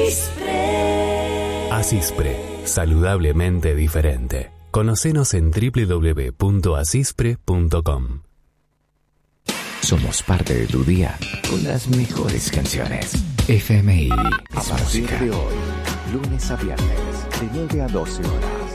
Asispre, saludablemente diferente. Conocenos en www.asispre.com. Somos parte de tu día con las mejores canciones. FMI. A partir de hoy, lunes a viernes, de 9 a 12 horas.